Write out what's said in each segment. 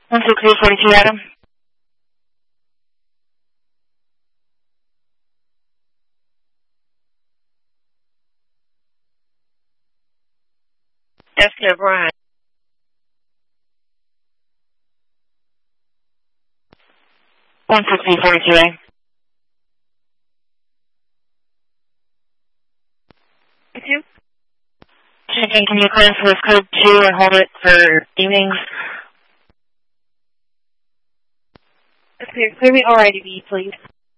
16242, Adam. Jessica O'Brien. 16242A. You? Checking, can you clear for this code 2 and hold it for evenings? Okay, clear me RIDB, please.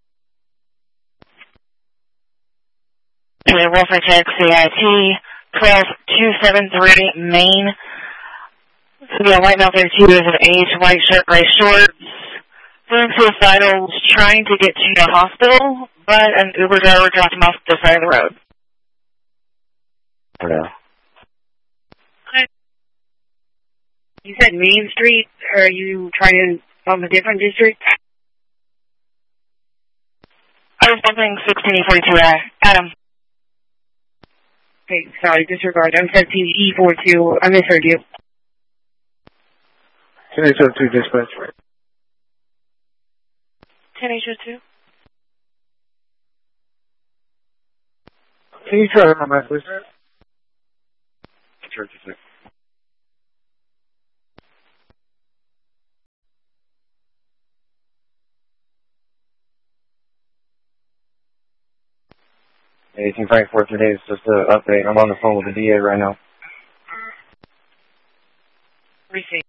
Okay, Wolf Tech CIT 12273 Maine. So yeah, white male, 32 years of age, white shirt, gray shorts. Feeling suicidal, trying to get to the hospital, but an Uber driver dropped him off the side of the road. Hello. You said Main Street, or are you trying to from a different district? I was bumping 16E42, Adam. Okay, sorry, disregard. I'm 17E42. I misheard you. 1002 dispatch. 10H02. Can you try to come back, please? Church is 18 Frankfurt today is just an update. I'm on the phone with the DA right now. Receive.